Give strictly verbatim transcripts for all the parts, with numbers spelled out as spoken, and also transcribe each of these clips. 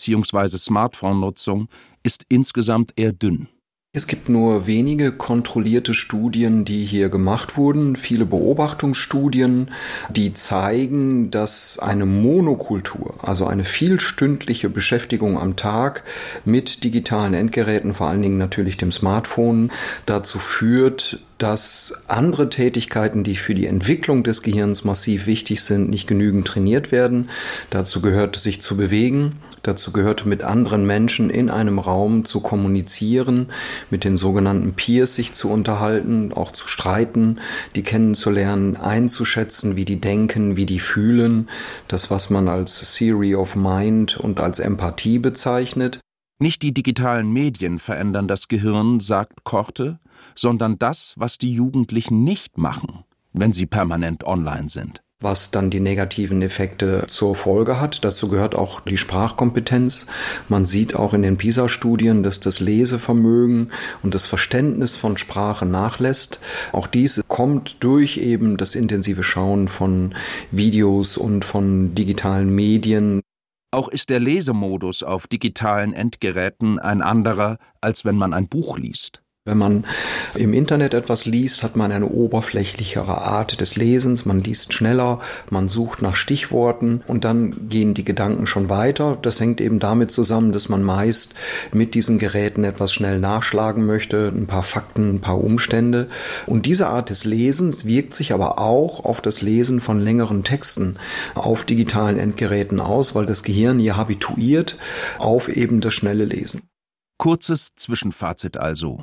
bzw. Smartphone-Nutzung ist insgesamt eher dünn. Es gibt nur wenige kontrollierte Studien, die hier gemacht wurden, viele Beobachtungsstudien, die zeigen, dass eine Monokultur, also eine vielstündliche Beschäftigung am Tag mit digitalen Endgeräten, vor allen Dingen natürlich dem Smartphone, dazu führt, dass andere Tätigkeiten, die für die Entwicklung des Gehirns massiv wichtig sind, nicht genügend trainiert werden. Dazu gehört, sich zu bewegen. Dazu gehört, mit anderen Menschen in einem Raum zu kommunizieren, mit den sogenannten Peers sich zu unterhalten, auch zu streiten, die kennenzulernen, einzuschätzen, wie die denken, wie die fühlen. Das, was man als Theory of Mind und als Empathie bezeichnet. Nicht die digitalen Medien verändern das Gehirn, sagt Korte, sondern das, was die Jugendlichen nicht machen, wenn sie permanent online sind. Was dann die negativen Effekte zur Folge hat. Dazu gehört auch die Sprachkompetenz. Man sieht auch in den PISA-Studien, dass das Lesevermögen und das Verständnis von Sprache nachlässt. Auch dies kommt durch eben das intensive Schauen von Videos und von digitalen Medien. Auch ist der Lesemodus auf digitalen Endgeräten ein anderer, als wenn man ein Buch liest. Wenn man im Internet etwas liest, hat man eine oberflächlichere Art des Lesens. Man liest schneller, man sucht nach Stichworten und dann gehen die Gedanken schon weiter. Das hängt eben damit zusammen, dass man meist mit diesen Geräten etwas schnell nachschlagen möchte, ein paar Fakten, ein paar Umstände. Und diese Art des Lesens wirkt sich aber auch auf das Lesen von längeren Texten auf digitalen Endgeräten aus, weil das Gehirn hier habituiert auf eben das schnelle Lesen. Kurzes Zwischenfazit also.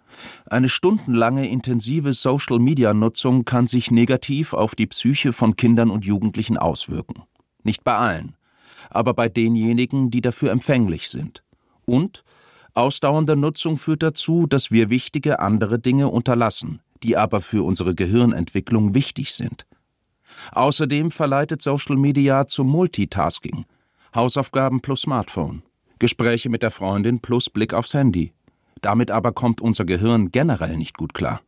Eine stundenlange intensive Social-Media-Nutzung kann sich negativ auf die Psyche von Kindern und Jugendlichen auswirken. Nicht bei allen, aber bei denjenigen, die dafür empfänglich sind. Und ausdauernde Nutzung führt dazu, dass wir wichtige andere Dinge unterlassen, die aber für unsere Gehirnentwicklung wichtig sind. Außerdem verleitet Social Media zum Multitasking. Hausaufgaben plus Smartphone, Gespräche mit der Freundin plus Blick aufs Handy. Damit aber kommt unser Gehirn generell nicht gut klar.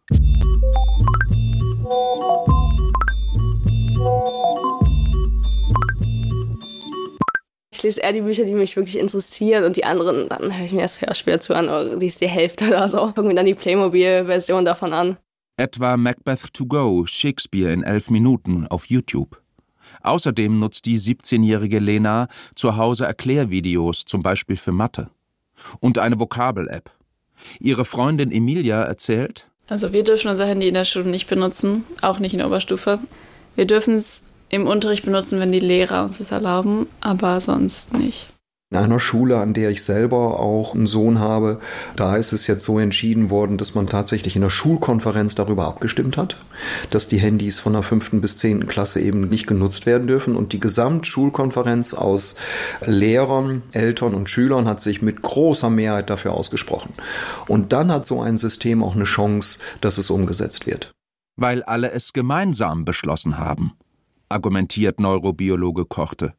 Ich lese eher die Bücher, die mich wirklich interessieren und die anderen, dann höre ich mir das Hörspiel zu an oder lese die Hälfte oder so. Gucke mir dann die Playmobil-Version davon an. Etwa Macbeth to go, Shakespeare in elf Minuten auf YouTube. Außerdem nutzt die siebzehnjährige Lena zu Hause Erklärvideos, zum Beispiel für Mathe. Und eine Vokabel-App. Ihre Freundin Emilia erzählt: Also wir dürfen unser Handy in der Schule nicht benutzen, auch nicht in der Oberstufe. Wir dürfen es im Unterricht benutzen, wenn die Lehrer uns das erlauben, aber sonst nicht. In einer Schule, an der ich selber auch einen Sohn habe, da ist es jetzt so entschieden worden, dass man tatsächlich in der Schulkonferenz darüber abgestimmt hat, dass die Handys von der fünften bis zehnten Klasse eben nicht genutzt werden dürfen. Und die Gesamtschulkonferenz aus Lehrern, Eltern und Schülern hat sich mit großer Mehrheit dafür ausgesprochen. Und dann hat so ein System auch eine Chance, dass es umgesetzt wird. Weil alle es gemeinsam beschlossen haben, argumentiert Neurobiologe Korte.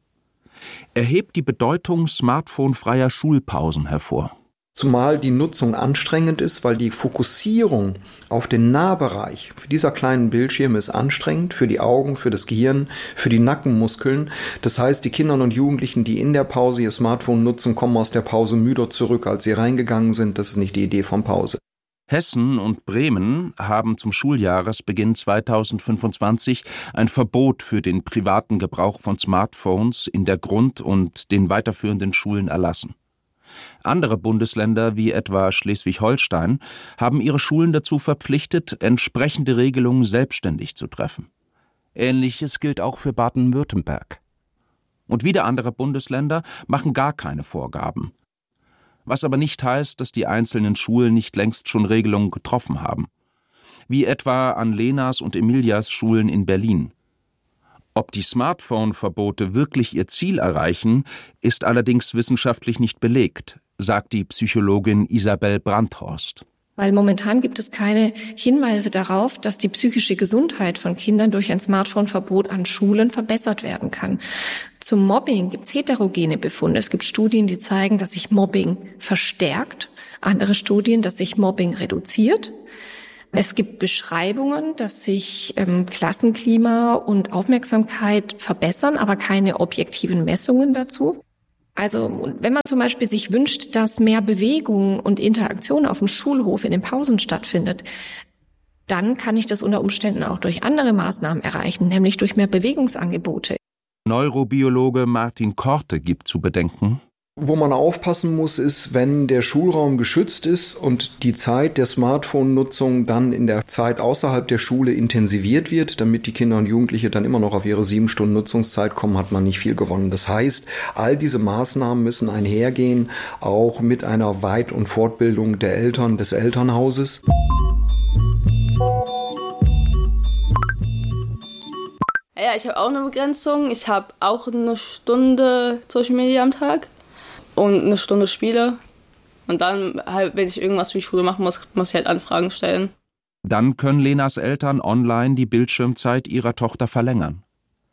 Er hebt die Bedeutung smartphonefreier Schulpausen hervor. Zumal die Nutzung anstrengend ist, weil die Fokussierung auf den Nahbereich für dieser kleinen Bildschirme ist anstrengend, für die Augen, für das Gehirn, für die Nackenmuskeln. Das heißt, die Kinder und Jugendlichen, die in der Pause ihr Smartphone nutzen, kommen aus der Pause müder zurück, als sie reingegangen sind. Das ist nicht die Idee von Pause. Hessen und Bremen haben zum Schuljahresbeginn zweitausendfünfundzwanzig ein Verbot für den privaten Gebrauch von Smartphones in der Grund- und den weiterführenden Schulen erlassen. Andere Bundesländer wie etwa Schleswig-Holstein haben ihre Schulen dazu verpflichtet, entsprechende Regelungen selbstständig zu treffen. Ähnliches gilt auch für Baden-Württemberg. Und wieder andere Bundesländer machen gar keine Vorgaben. Was aber nicht heißt, dass die einzelnen Schulen nicht längst schon Regelungen getroffen haben. Wie etwa an Lenas und Emilias Schulen in Berlin. Ob die Smartphone-Verbote wirklich ihr Ziel erreichen, ist allerdings wissenschaftlich nicht belegt, sagt die Psychologin Isabel Brandhorst. Weil momentan gibt es keine Hinweise darauf, dass die psychische Gesundheit von Kindern durch ein Smartphone-Verbot an Schulen verbessert werden kann. Zum Mobbing gibt es heterogene Befunde. Es gibt Studien, die zeigen, dass sich Mobbing verstärkt, andere Studien, dass sich Mobbing reduziert. Es gibt Beschreibungen, dass sich ähm, Klassenklima und Aufmerksamkeit verbessern, aber keine objektiven Messungen dazu. Also wenn man zum Beispiel sich wünscht, dass mehr Bewegung und Interaktion auf dem Schulhof in den Pausen stattfindet, dann kann ich das unter Umständen auch durch andere Maßnahmen erreichen, nämlich durch mehr Bewegungsangebote. Neurobiologe Martin Korte gibt zu bedenken: Wo man aufpassen muss, ist, wenn der Schulraum geschützt ist und die Zeit der Smartphone-Nutzung dann in der Zeit außerhalb der Schule intensiviert wird, damit die Kinder und Jugendliche dann immer noch auf ihre sieben Stunden Nutzungszeit kommen, hat man nicht viel gewonnen. Das heißt, all diese Maßnahmen müssen einhergehen, auch mit einer Weit- und Fortbildung der Eltern, des Elternhauses. Ja, ich habe auch eine Begrenzung. Ich habe auch eine Stunde Social Media am Tag und eine Stunde Spiele. Und dann, halt, wenn ich irgendwas für die Schule machen muss, muss ich halt Anfragen stellen. Dann können Lenas Eltern online die Bildschirmzeit ihrer Tochter verlängern.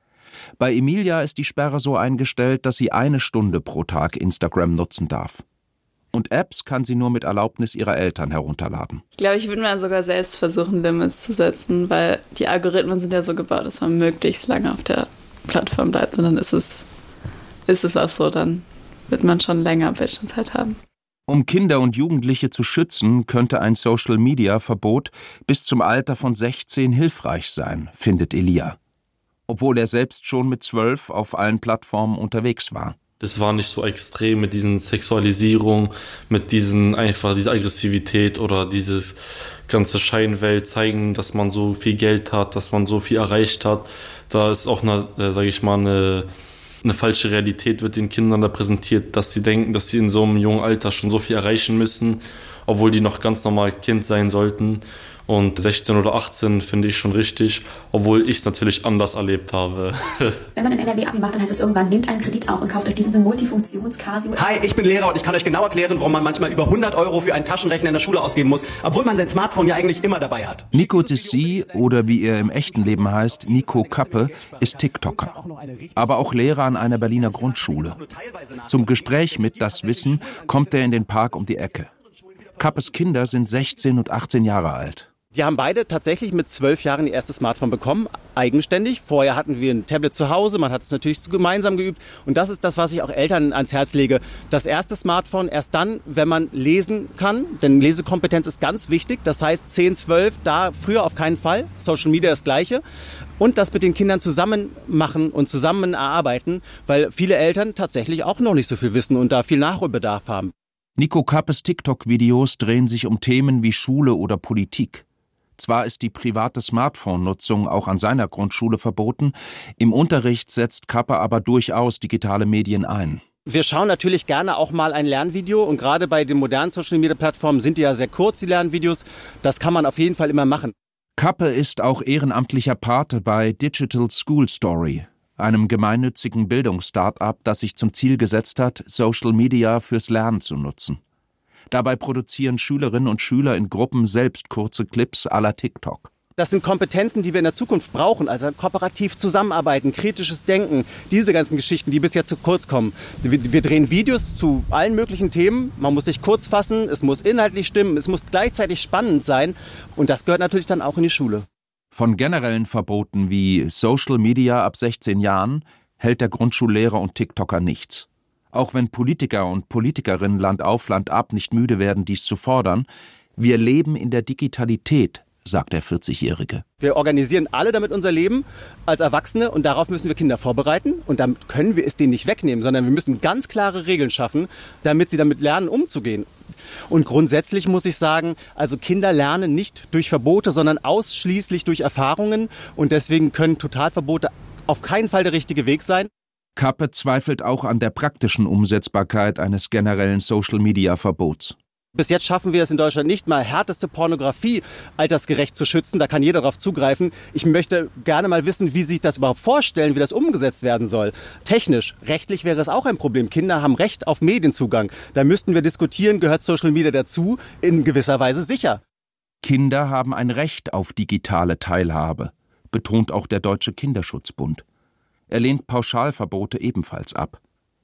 Bei Emilia ist die Sperre so eingestellt, dass sie eine Stunde pro Tag Instagram nutzen darf. Und Apps kann sie nur mit Erlaubnis ihrer Eltern herunterladen. Ich glaube, ich würde mir sogar selbst versuchen, Limits zu setzen, weil die Algorithmen sind ja so gebaut, dass man möglichst lange auf der Plattform bleibt. Und dann ist es, ist es auch so, dann wird man schon länger Bildschirmzeit haben. Um Kinder und Jugendliche zu schützen, könnte ein Social-Media-Verbot bis zum Alter von sechzehn hilfreich sein, findet Elia. Obwohl er selbst schon mit zwölf auf allen Plattformen unterwegs war. Das war nicht so extrem mit diesen Sexualisierung, mit diesen einfach diese Aggressivität oder dieses ganze Scheinwelt zeigen, dass man so viel Geld hat, dass man so viel erreicht hat. Da ist auch eine, äh, sage ich mal, eine, eine falsche Realität wird den Kindern da präsentiert, dass sie denken, dass sie in so einem jungen Alter schon so viel erreichen müssen, obwohl die noch ganz normal Kind sein sollten. Und sechzehn oder achtzehn finde ich schon richtig, obwohl ich es natürlich anders erlebt habe. Wenn man ein N R W-Abi macht, dann heißt es irgendwann, nehmt einen Kredit auf und kauft euch diesen Multifunktions-Casio. Hi, ich bin Lehrer und ich kann euch genau erklären, warum man manchmal über hundert Euro für einen Taschenrechner in der Schule ausgeben muss, obwohl man sein Smartphone ja eigentlich immer dabei hat. Nico Tissi, oder wie er im echten Leben heißt, Nico Kappe, ist TikToker. Aber auch Lehrer an einer Berliner Grundschule. Zum Gespräch mit Das Wissen kommt er in den Park um die Ecke. Kappes Kinder sind sechzehn und achtzehn Jahre alt. Die haben beide tatsächlich mit zwölf Jahren ihr erstes Smartphone bekommen, eigenständig. Vorher hatten wir ein Tablet zu Hause, man hat es natürlich gemeinsam geübt. Und das ist das, was ich auch Eltern ans Herz lege. Das erste Smartphone erst dann, wenn man lesen kann, denn Lesekompetenz ist ganz wichtig. Das heißt zehn, zwölf, da früher auf keinen Fall. Social Media das Gleiche. Und das mit den Kindern zusammen machen und zusammen erarbeiten, weil viele Eltern tatsächlich auch noch nicht so viel wissen und da viel Nachholbedarf haben. Nico Kappes TikTok-Videos drehen sich um Themen wie Schule oder Politik. Zwar ist die private Smartphone-Nutzung auch an seiner Grundschule verboten, im Unterricht setzt Kappe aber durchaus digitale Medien ein. Wir schauen natürlich gerne auch mal ein Lernvideo und gerade bei den modernen Social-Media-Plattformen sind die ja sehr kurz, die Lernvideos. Das kann man auf jeden Fall immer machen. Kappe ist auch ehrenamtlicher Pate bei Digital School Story, einem gemeinnützigen Bildungs-Start-up, das sich zum Ziel gesetzt hat, Social Media fürs Lernen zu nutzen. Dabei produzieren Schülerinnen und Schüler in Gruppen selbst kurze Clips à la TikTok. Das sind Kompetenzen, die wir in der Zukunft brauchen, also kooperativ zusammenarbeiten, kritisches Denken, diese ganzen Geschichten, die bisher zu kurz kommen. Wir, wir drehen Videos zu allen möglichen Themen, man muss sich kurz fassen, es muss inhaltlich stimmen, es muss gleichzeitig spannend sein und das gehört natürlich dann auch in die Schule. Von generellen Verboten wie Social Media ab sechzehn Jahren hält der Grundschullehrer und TikToker nichts. Auch wenn Politiker und Politikerinnen Land auf, Land ab nicht müde werden, dies zu fordern. Wir leben in der Digitalität, sagt der vierzigjährige. Wir organisieren alle damit unser Leben als Erwachsene und darauf müssen wir Kinder vorbereiten. Und damit können wir es denen nicht wegnehmen, sondern wir müssen ganz klare Regeln schaffen, damit sie damit lernen, umzugehen. Und grundsätzlich muss ich sagen, also Kinder lernen nicht durch Verbote, sondern ausschließlich durch Erfahrungen. Und deswegen können Totalverbote auf keinen Fall der richtige Weg sein. Kappe zweifelt auch an der praktischen Umsetzbarkeit eines generellen Social-Media-Verbots. Bis jetzt schaffen wir es in Deutschland nicht mal, härteste Pornografie altersgerecht zu schützen. Da kann jeder darauf zugreifen. Ich möchte gerne mal wissen, wie Sie sich das überhaupt vorstellen, wie das umgesetzt werden soll. Technisch, rechtlich wäre es auch ein Problem. Kinder haben Recht auf Medienzugang. Da müssten wir diskutieren, gehört Social Media dazu? In gewisser Weise sicher. Kinder haben ein Recht auf digitale Teilhabe, betont auch der Deutsche Kinderschutzbund. Er lehnt Pauschalverbote ebenfalls ab.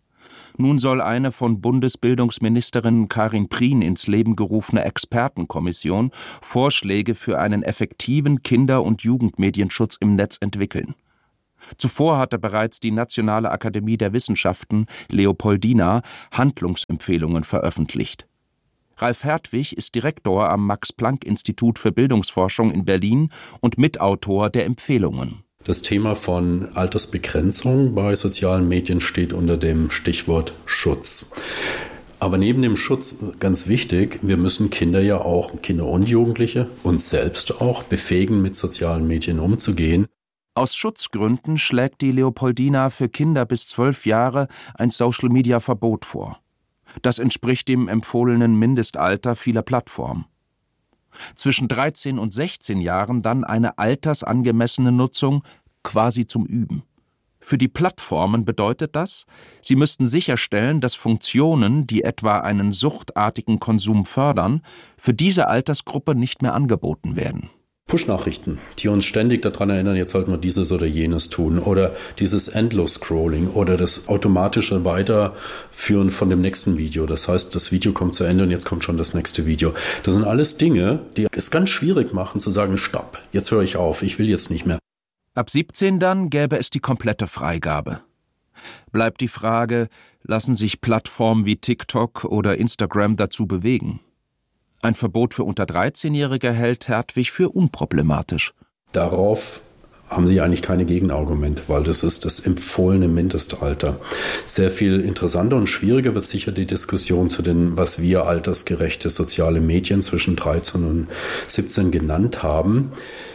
Nun soll eine von Bundesbildungsministerin Karin Prien ins Leben gerufene Expertenkommission Vorschläge für einen effektiven Kinder- und Jugendmedienschutz im Netz entwickeln. Zuvor hatte bereits die Nationale Akademie der Wissenschaften Leopoldina Handlungsempfehlungen veröffentlicht. Ralf Hertwig ist Direktor am Max-Planck-Institut für Bildungsforschung in Berlin und Mitautor der Empfehlungen. Das Thema von Altersbegrenzung bei sozialen Medien steht unter dem Stichwort Schutz. Aber neben dem Schutz ganz wichtig, wir müssen Kinder ja auch, Kinder und Jugendliche, uns selbst auch befähigen, mit sozialen Medien umzugehen. Aus Schutzgründen schlägt die Leopoldina für Kinder bis zwölf Jahre ein Social-Media-Verbot vor. Das entspricht dem empfohlenen Mindestalter vieler Plattformen. Zwischen dreizehn und sechzehn Jahren dann eine altersangemessene Nutzung, quasi zum Üben. Für die Plattformen bedeutet das, sie müssten sicherstellen, dass Funktionen, die etwa einen suchtartigen Konsum fördern, für diese Altersgruppe nicht mehr angeboten werden. Push-Nachrichten, die uns ständig daran erinnern, jetzt sollten wir dieses oder jenes tun, oder dieses Endlos-Scrolling oder das automatische Weiterführen von dem nächsten Video. Das heißt, das Video kommt zu Ende und jetzt kommt schon das nächste Video. Das sind alles Dinge, die es ganz schwierig machen zu sagen, stopp, jetzt höre ich auf, ich will jetzt nicht mehr. Ab siebzehn dann gäbe es die komplette Freigabe. Bleibt die Frage, lassen sich Plattformen wie TikTok oder Instagram dazu bewegen? Ein Verbot für unter dreizehnjährige hält Hertwig für unproblematisch. Darauf haben Sie eigentlich keine Gegenargumente, weil das ist das empfohlene Mindestalter. Sehr viel interessanter und schwieriger wird sicher die Diskussion zu den, was wir altersgerechte soziale Medien zwischen dreizehn und siebzehn genannt haben.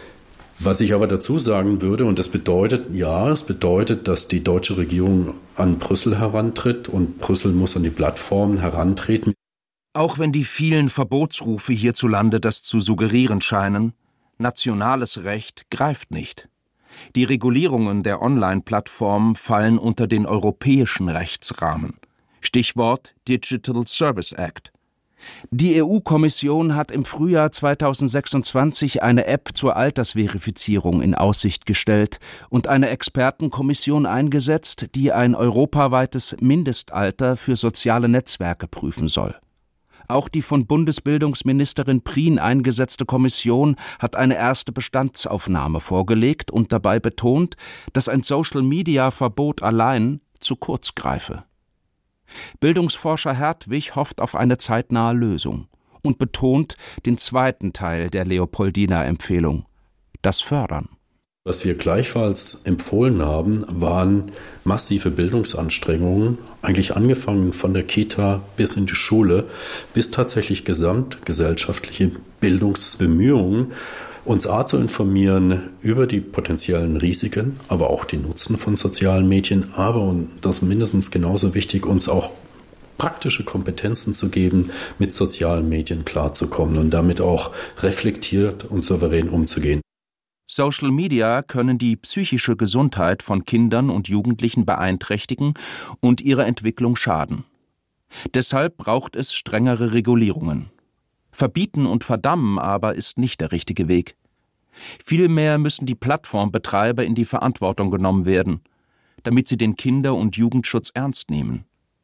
Was ich aber dazu sagen würde, und das bedeutet, ja, es bedeutet, dass die deutsche Regierung an Brüssel herantritt und Brüssel muss an die Plattformen herantreten. Auch wenn die vielen Verbotsrufe hierzulande das zu suggerieren scheinen, nationales Recht greift nicht. Die Regulierungen der Online-Plattformen fallen unter den europäischen Rechtsrahmen. Stichwort Digital Service Act. Die E U-Kommission hat im Frühjahr zweitausendsechsundzwanzig eine App zur Altersverifizierung in Aussicht gestellt und eine Expertenkommission eingesetzt, die ein europaweites Mindestalter für soziale Netzwerke prüfen soll. Auch die von Bundesbildungsministerin Prien eingesetzte Kommission hat eine erste Bestandsaufnahme vorgelegt und dabei betont, dass ein Social-Media-Verbot allein zu kurz greife. Bildungsforscher Hertwig hofft auf eine zeitnahe Lösung und betont den zweiten Teil der Leopoldina-Empfehlung: das Fördern. Was wir gleichfalls empfohlen haben, waren massive Bildungsanstrengungen, eigentlich angefangen von der Kita bis in die Schule, bis tatsächlich gesamtgesellschaftliche Bildungsbemühungen, uns A zu informieren über die potenziellen Risiken, aber auch die Nutzen von sozialen Medien, aber, und das ist mindestens genauso wichtig, uns auch praktische Kompetenzen zu geben, mit sozialen Medien klarzukommen und damit auch reflektiert und souverän umzugehen. Social Media können die psychische Gesundheit von Kindern und Jugendlichen beeinträchtigen und ihrer Entwicklung schaden. Deshalb braucht es strengere Regulierungen. Verbieten und verdammen aber ist nicht der richtige Weg. Vielmehr müssen die Plattformbetreiber in die Verantwortung genommen werden, damit sie den Kinder- und Jugendschutz ernst nehmen.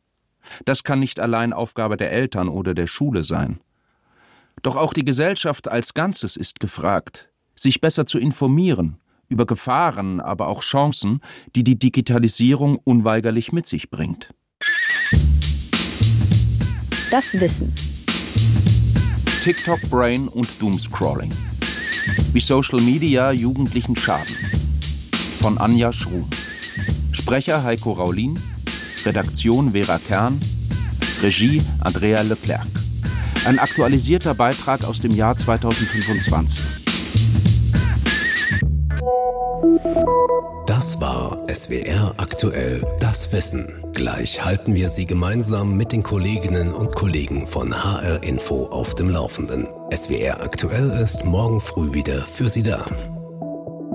Das kann nicht allein Aufgabe der Eltern oder der Schule sein. Doch auch die Gesellschaft als Ganzes ist gefragt, sich besser zu informieren über Gefahren, aber auch Chancen, die die Digitalisierung unweigerlich mit sich bringt. Das Wissen. TikTok Brain und Doomscrolling. Wie Social Media Jugendlichen schaden. Von Anja Schrum. Sprecher Heiko Raulin. Redaktion Vera Kern. Regie Andrea Leclerc. Ein aktualisierter Beitrag aus dem Jahr zweitausendfünfundzwanzig. Das war S W R aktuell, das Wissen. Gleich halten wir Sie gemeinsam mit den Kolleginnen und Kollegen von H R Info auf dem Laufenden. S W R aktuell ist morgen früh wieder für Sie da.